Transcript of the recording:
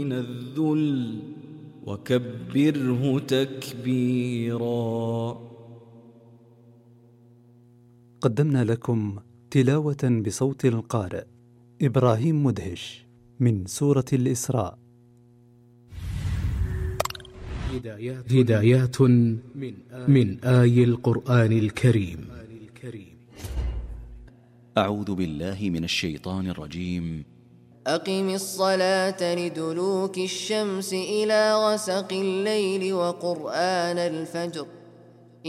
من الذل وكبره تكبيرا. قدمنا لكم تلاوة بصوت القارئ إبراهيم مدهش من سورة الإسراء. هدايات من آي القرآن الكريم. أعوذ بالله من الشيطان الرجيم. أقم الصلاة لدلوك الشمس إلى غسق الليل وقرآن الفجر